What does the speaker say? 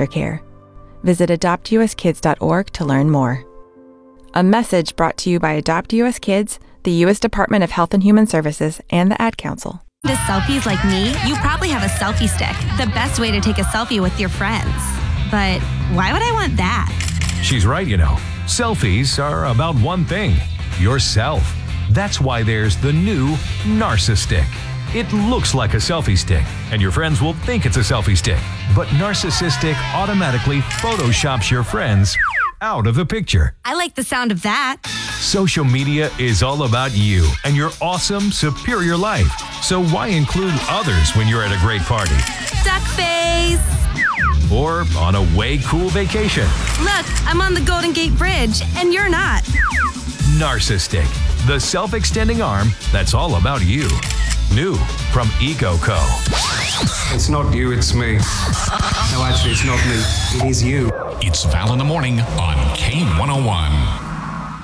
aftercare. Visit adoptuskids.org to learn more. A message brought to you by Adopt US Kids, the U.S. Department of Health and Human Services, and the Ad Council. To selfies like me, you probably have a selfie stick, the best way to take a selfie with your friends. But why would I want that? She's right, you know. Selfies are about one thing, yourself. That's why there's the new Narcissistic. It looks like a selfie stick, and your friends will think it's a selfie stick. But Narcissistic automatically photoshops your friends out of the picture. I like the sound of that. Social media is all about you and your awesome, superior life. So why include others when you're at a great party? Duck face! Or on a way cool vacation? Look, I'm on the Golden Gate Bridge, and you're not. Narcissistic, the self-extending arm that's all about you. New from EcoCo. It's not you, it's me. No, actually, it's not me. It is you. It's Val in the Morning on K101.